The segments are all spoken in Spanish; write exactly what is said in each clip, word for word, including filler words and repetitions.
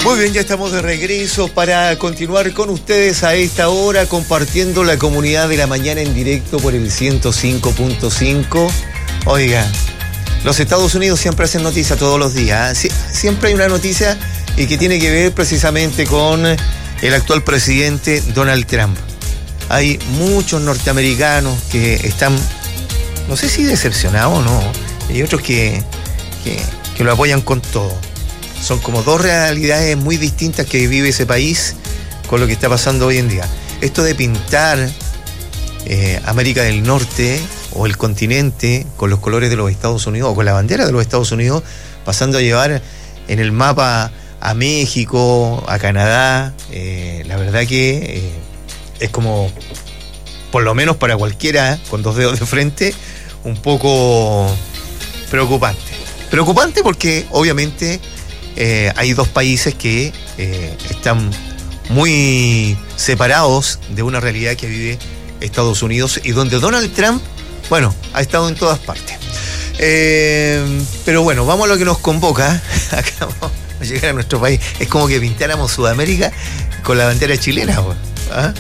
Muy bien, ya estamos de regreso para continuar con ustedes a esta hora, compartiendo la comunidad de la mañana en directo por el ciento cinco punto cinco. Oiga, los Estados Unidos siempre hacen noticia todos los días, ¿eh? Sie- siempre hay una noticia y que tiene que ver precisamente con el actual presidente Donald Trump. Hay muchos norteamericanos que están, no sé si decepcionados o no, y otros que, que, que lo apoyan con todo. Son como dos realidades muy distintas que vive ese país con lo que está pasando hoy en día. Esto de pintar eh, América del Norte o el continente con los colores de los Estados Unidos o con la bandera de los Estados Unidos, pasando a llevar en el mapa a México, a Canadá, eh, la verdad que eh, es como, por lo menos para cualquiera con dos dedos de frente, un poco preocupante. Preocupante porque obviamente Eh, hay dos países que eh, están muy separados de una realidad que vive Estados Unidos y donde Donald Trump, bueno, ha estado en todas partes. Eh, pero bueno, vamos a lo que nos convoca. Acabamos de llegar a nuestro país. Es como que pintáramos Sudamérica con la bandera chilena. ¿Ah?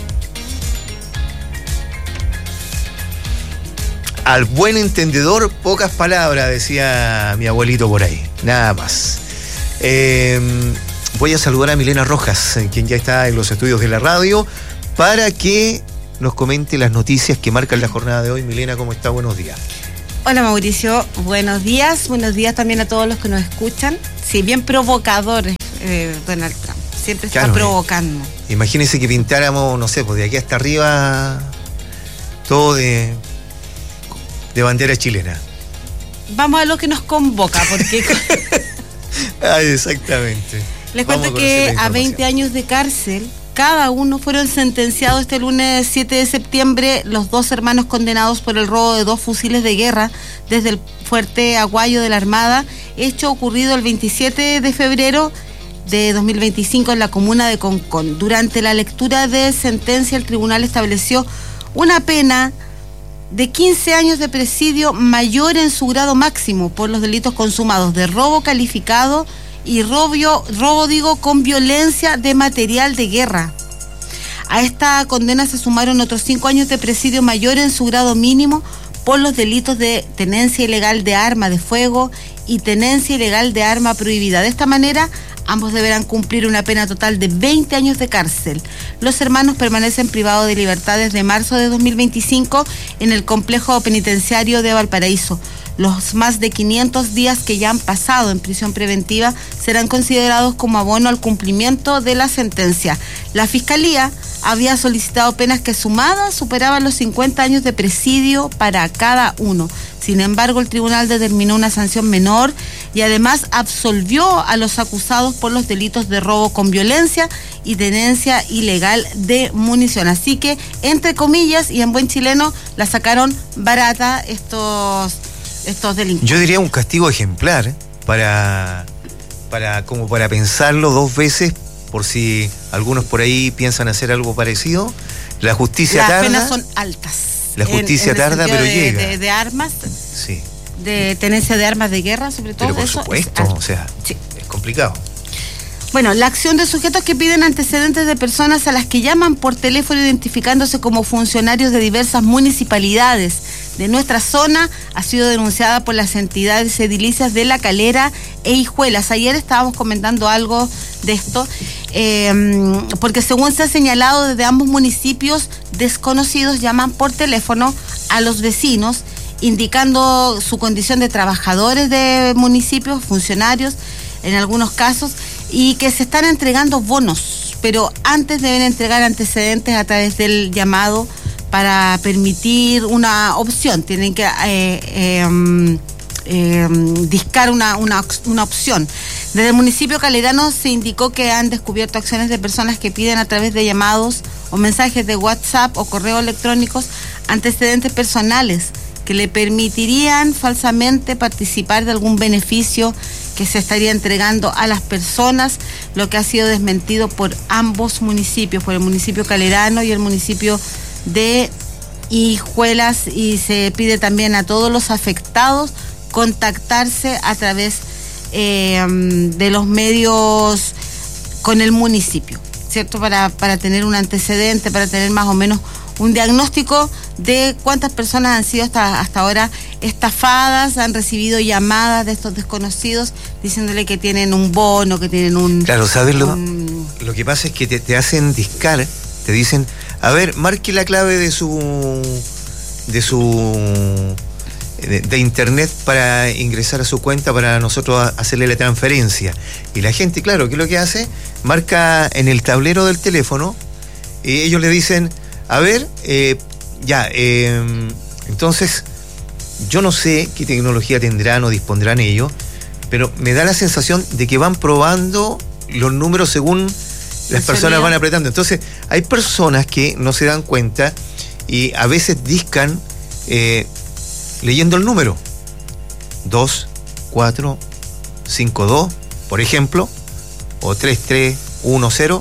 Al buen entendedor, pocas palabras, decía mi abuelito por ahí. Nada más. Eh, voy a saludar a Milena Rojas, quien ya está en los estudios de la radio, para que nos comente las noticias que marcan la jornada de hoy. Milena, ¿cómo está? Buenos días. Hola Mauricio, buenos días. Buenos días también a todos los que nos escucan. Sí, bien provocador eh, Donald Trump. Siempre está, claro, provocando. Eh, imagínense que pintáramos, no sé, pues de aquí hasta arriba, todo de, de bandera chilena. Vamos a lo que nos convoca, porque... Ay, exactamente. Les cuento que a veinte años de cárcel, cada uno fueron sentenciados este lunes siete de septiembre los dos hermanos condenados por el robo de dos fusiles de guerra desde el fuerte Aguayo de la Armada, hecho ocurrido el veintisiete de febrero de dos mil veinticinco en la comuna de Concón. Durante la lectura de sentencia, el tribunal estableció una pena de quince años de presidio mayor en su grado máximo por los delitos consumados de robo calificado y robo, robo digo, con violencia de material de guerra. A esta condena se sumaron otros cinco años de presidio mayor en su grado mínimo por los delitos de tenencia ilegal de arma de fuego y tenencia ilegal de arma prohibida. De esta manera, ambos deberán cumplir una pena total de veinte años de cárcel. Los hermanos permanecen privados de libertad desde marzo de dos mil veinticinco en el complejo penitenciario de Valparaíso. Los más de quinientos días que ya han pasado en prisión preventiva serán considerados como abono al cumplimiento de la sentencia. La Fiscalía había solicitado penas que sumadas superaban los cincuenta años de presidio para cada uno. Sin embargo, el tribunal determinó una sanción menor y además absolvió a los acusados por los delitos de robo con violencia y tenencia ilegal de munición. Así que, entre comillas, y en buen chileno, la sacaron barata estos, estos delincuentes. Yo diría un castigo ejemplar, ¿eh? para, para, como para pensarlo dos veces, por si algunos por ahí piensan hacer algo parecido. La justicia Las tarda. Las penas son altas. La justicia en, en tarda, pero de, llega. De, de armas. Sí. De tenencia de armas de guerra, sobre todo. Pero por eso supuesto, es o sea, sí. Es complicado. Bueno, la acción de sujetos que piden antecedentes de personas a las que llaman por teléfono identificándose como funcionarios de diversas municipalidades de nuestra zona ha sido denunciada por las entidades edilicias de La Calera e Hijuelas. Ayer estábamos comentando algo de esto, eh, porque según se ha señalado desde ambos municipios, desconocidos llaman por teléfono a los vecinos indicando su condición de trabajadores de municipios, funcionarios en algunos casos, y que se están entregando bonos, pero antes deben entregar antecedentes a través del llamado para permitir una opción. Tienen que eh, eh, eh, discar una, una, una opción. Desde el municipio calerano se indicó que han descubierto acciones de personas que piden a través de llamados o mensajes de WhatsApp o correos electrónicos antecedentes personales que le permitirían falsamente participar de algún beneficio que se estaría entregando a las personas, lo que ha sido desmentido por ambos municipios, por el municipio calerano y el municipio de Hijuelas, y se pide también a todos los afectados contactarse a través eh, de los medios con el municipio, ¿cierto? Para, para tener un antecedente, para tener más o menos un diagnóstico de cuántas personas han sido hasta, hasta ahora estafadas, han recibido llamadas de estos desconocidos diciéndole que tienen un bono, que tienen un... Claro, ¿sabes lo, un... lo que pasa? Es que te, te hacen discar, te dicen, a ver, marque la clave de su... de su... De, de internet para ingresar a su cuenta para nosotros hacerle la transferencia. Y la gente, claro, ¿qué es lo que hace? Marca en el tablero del teléfono y ellos le dicen, a ver, eh, ya, eh, entonces, yo no sé qué tecnología tendrán o dispondrán ellos, pero me da la sensación de que van probando los números según las personas van apretando. Entonces, hay personas que no se dan cuenta y a veces discan eh, leyendo el número dos cuatro cinco dos, por ejemplo, o tres tres uno cero,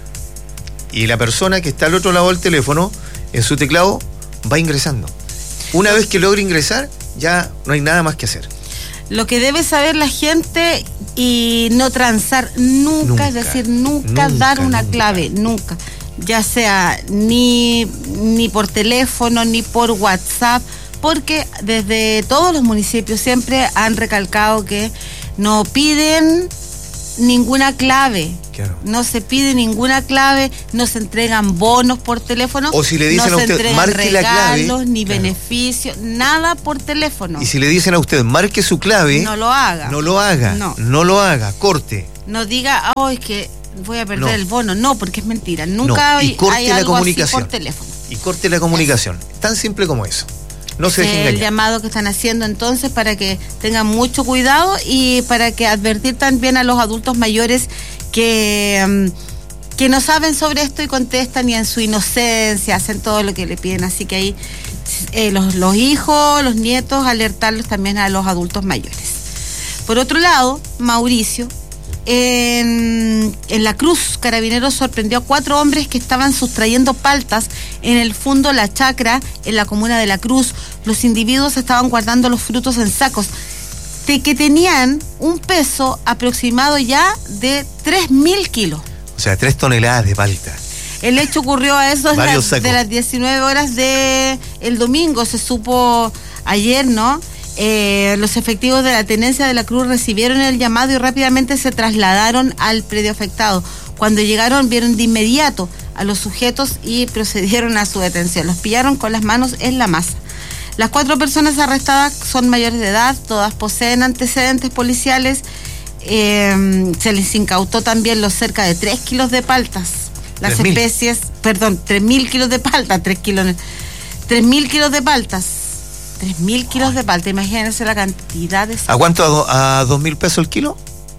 y la persona que está al otro lado del teléfono en su teclado va ingresando. Una vez que logra ingresar, ya no hay nada más que hacer. Lo que debe saber la gente y no transar nunca, nunca es decir, nunca, nunca dar una nunca. clave, nunca, ya sea ni, ni por teléfono ni por WhatsApp, porque desde todos los municipios siempre han recalcado que no piden ninguna clave. Claro. No se pide ninguna clave, no se entregan bonos por teléfono, o si le dicen no a se usted, entregan marque regalos, la clave, ni claro. beneficios, nada por teléfono. Y si le dicen a usted, marque su clave, no lo haga. No lo haga, no, no lo haga, corte. No diga, oh, es que voy a perder no. el bono, no, porque es mentira. Nunca no. hay, y corte hay la algo comunicación. así por teléfono. Y corte la comunicación. Es. Tan simple como eso. No se dejen engañar. El llamado que están haciendo entonces para que tengan mucho cuidado y para que advertir también a los adultos mayores que, um, que no saben sobre esto y contestan y en su inocencia hacen todo lo que le piden. Así que ahí eh, los, los hijos, los nietos, alertarlos también a los adultos mayores. Por otro lado, Mauricio, En, en La Cruz, Carabineros sorprendió a cuatro hombres que estaban sustrayendo paltas en el fondo La Chacra, en la comuna de La Cruz. Los individuos estaban guardando los frutos en sacos de que tenían un peso aproximado ya de tres mil kilos. O sea, tres toneladas de palta. El hecho ocurrió a eso de las, de las diecinueve horas de el domingo, se supo ayer, ¿no? Eh, los efectivos de la Tenencia de La Cruz recibieron el llamado y rápidamente se trasladaron al predio afectado. Cuando llegaron vieron de inmediato a los sujetos y procedieron a su detención. Los pillaron con las manos en la masa. Las cuatro personas arrestadas son mayores de edad, todas poseen antecedentes policiales. Eh, se les incautó también los cerca de tres kilos de paltas. Las especies, perdón, tres mil kilos de palta, tres kilos, tres mil kilos de paltas. Tres mil kilos de palta, imagínense la cantidad de... ¿A cuánto? ¿A, do, a dos mil pesos el kilo?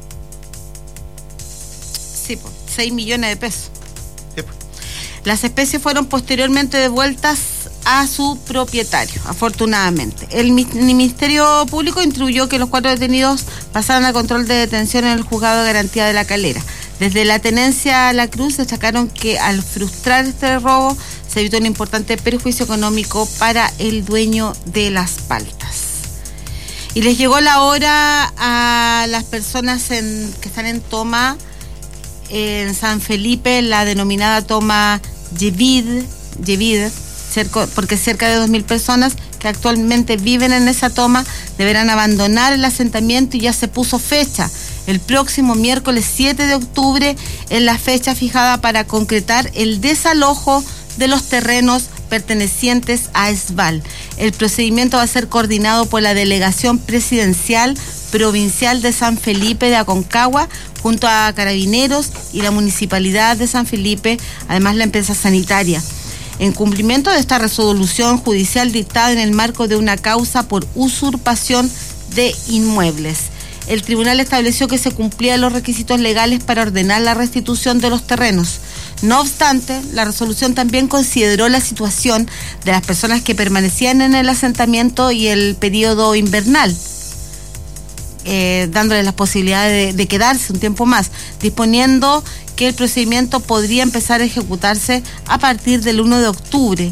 Sí, pues, seis millones de pesos. Sí, pues. Las especies fueron posteriormente devueltas a su propietario, afortunadamente. El Ministerio Público instruyó que los cuatro detenidos pasaran a control de detención en el Juzgado de Garantía de La Calera. Desde la Tenencia La Cruz destacaron que al frustrar este robo se evitó un importante perjuicio económico para el dueño de las paltas. Y les llegó la hora a las personas en, que están en toma en San Felipe, la denominada toma Yevid, Yevid, cerca, porque cerca de dos mil personas que actualmente viven en esa toma deberán abandonar el asentamiento y ya se puso fecha. El próximo miércoles siete de octubre es la fecha fijada para concretar el desalojo de los terrenos pertenecientes a ESVAL. El procedimiento va a ser coordinado por la Delegación Presidencial Provincial de San Felipe de Aconcagua, junto a Carabineros y la Municipalidad de San Felipe, además la empresa sanitaria. En cumplimiento de esta resolución judicial dictada en el marco de una causa por usurpación de inmuebles, el tribunal estableció que se cumplían los requisitos legales para ordenar la restitución de los terrenos. No obstante, la resolución también consideró la situación de las personas que permanecían en el asentamiento y el periodo invernal, eh, dándoles las posibilidades de, de quedarse un tiempo más, disponiendo que el procedimiento podría empezar a ejecutarse a partir del uno de octubre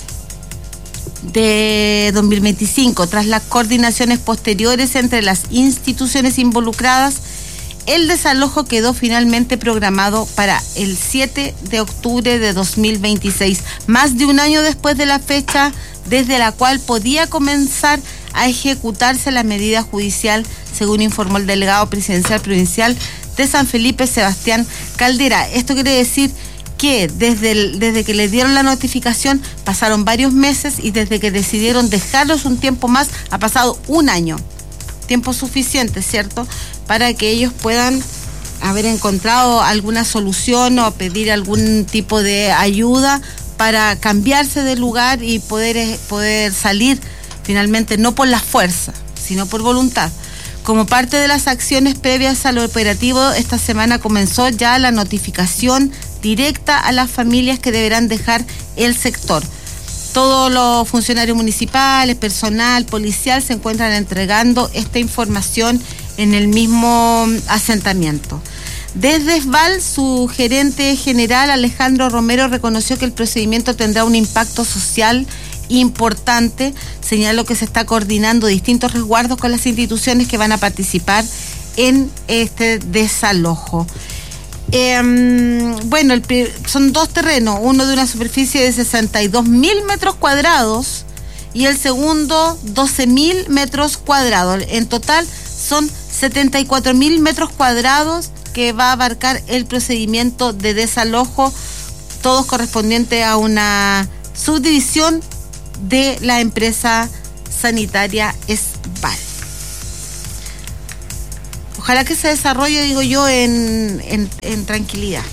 de dos mil veinticinco, tras las coordinaciones posteriores entre las instituciones involucradas. El desalojo quedó finalmente programado para el siete de octubre de dos mil veintiséis, más de un año después de la fecha desde la cual podía comenzar a ejecutarse la medida judicial, según informó el delegado presidencial provincial de San Felipe, Sebastián Caldera. Esto quiere decir que desde, el, desde que les dieron la notificación pasaron varios meses y desde que decidieron dejarlos un tiempo más ha pasado un año. Tiempo suficiente, ¿cierto?, para que ellos puedan haber encontrado alguna solución o pedir algún tipo de ayuda para cambiarse de lugar y poder, poder salir finalmente, no por la fuerza, sino por voluntad. Como parte de las acciones previas al operativo, esta semana comenzó ya la notificación directa a las familias que deberán dejar el sector. Todos los funcionarios municipales, personal, policial se encuentran entregando esta información en el mismo asentamiento. Desde S V A L, su gerente general Alejandro Romero reconoció que el procedimiento tendrá un impacto social importante. Señaló que se está coordinando distintos resguardos con las instituciones que van a participar en este desalojo. Eh, bueno, el, son dos terrenos, uno de una superficie de sesenta y dos mil metros cuadrados y el segundo doce mil metros cuadrados. En total son setenta y cuatro mil metros cuadrados que va a abarcar el procedimiento de desalojo, todos correspondientes a una subdivisión de la empresa sanitaria S V A L. Ojalá que se desarrolle, digo yo, en, en, en tranquilidad.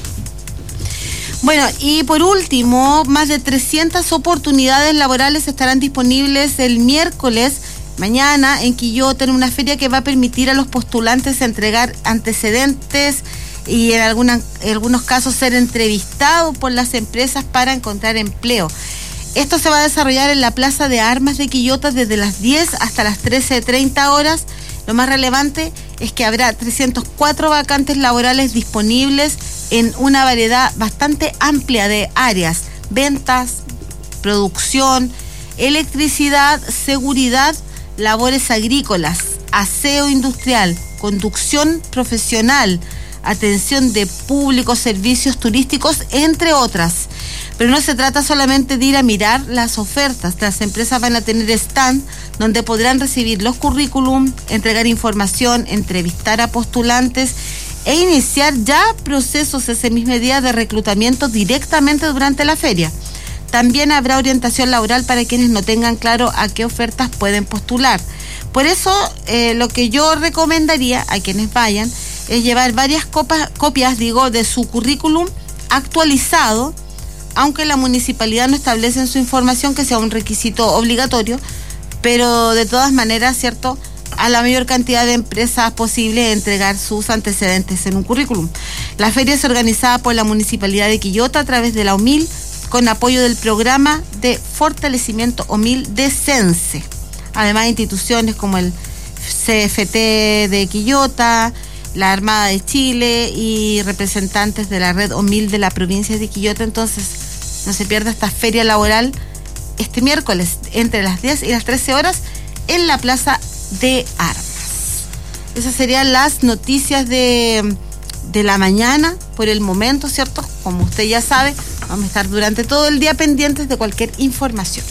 Bueno, y por último, más de trescientas oportunidades laborales estarán disponibles el miércoles, mañana, en Quillota, en una feria que va a permitir a los postulantes entregar antecedentes y en, alguna, en algunos casos ser entrevistados por las empresas para encontrar empleo. Esto se va a desarrollar en la Plaza de Armas de Quillota desde las diez hasta las trece treinta horas. Lo más relevante es que habrá trescientas cuatro vacantes laborales disponibles en una variedad bastante amplia de áreas: ventas, producción, electricidad, seguridad, labores agrícolas, aseo industrial, conducción profesional, atención de público, servicios turísticos, entre otras. Pero no se trata solamente de ir a mirar las ofertas. Las empresas van a tener stand donde podrán recibir los currículum, entregar información, entrevistar a postulantes e iniciar ya procesos ese mismo día de reclutamiento directamente durante la feria. También habrá orientación laboral para quienes no tengan claro a qué ofertas pueden postular. Por eso, eh, lo que yo recomendaría a quienes vayan es llevar varias copas, copias, digo, de su currículum actualizado, aunque la municipalidad no establece en su información que sea un requisito obligatorio, pero de todas maneras, ¿cierto?, a la mayor cantidad de empresas posible entregar sus antecedentes en un currículum. La feria es organizada por la Municipalidad de Quillota a través de la O M I L, con apoyo del programa de fortalecimiento O M I L de Sense. Además, instituciones como el C F T de Quillota, la Armada de Chile y representantes de la red O M I L de la provincia de Quillota. Entonces, no se pierda esta feria laboral este miércoles entre las diez y las trece horas en la Plaza de Armas. Esas serían las noticias de, de la mañana por el momento, ¿cierto? Como usted ya sabe, vamos a estar durante todo el día pendientes de cualquier información.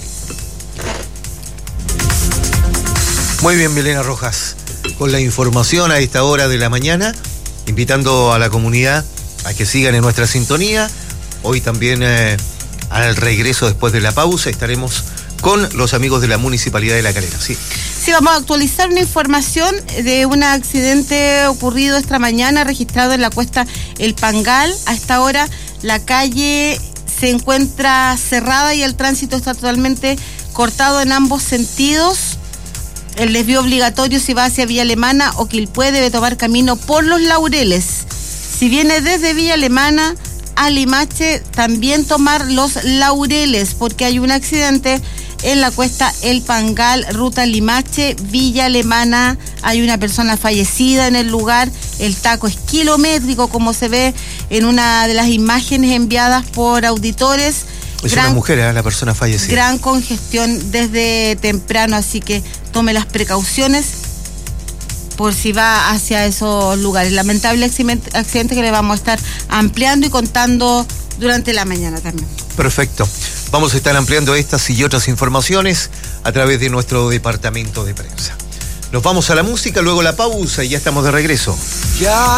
Muy bien, Milena Rojas, con la información a esta hora de la mañana, invitando a la comunidad a que sigan en nuestra sintonía. Hoy también, eh, al regreso después de la pausa, estaremos con los amigos de la Municipalidad de La Calera. Sí. Sí, vamos a actualizar una información de un accidente ocurrido esta mañana, registrado en la cuesta El Pangal. A esta hora la calle se encuentra cerrada y el tránsito está totalmente cortado en ambos sentidos. El desvío obligatorio, si va hacia Villa Alemana o Quilpué, debe tomar camino por Los Laureles. Si viene desde Villa Alemana a Limache, también tomar Los Laureles, porque hay un accidente en la cuesta El Pangal, ruta Limache, Villa Alemana. Hay una persona fallecida en el lugar. El taco es kilométrico, como se ve en una de las imágenes enviadas por auditores. Es gran, una mujer, ¿eh? La persona fallecida. Gran congestión desde temprano, así que tome las precauciones por si va hacia esos lugares. Lamentable accidente que le vamos a estar ampliando y contando durante la mañana también. Perfecto. Vamos a estar ampliando estas y otras informaciones a través de nuestro departamento de prensa. Nos vamos a la música, luego la pausa y ya estamos de regreso. Ya.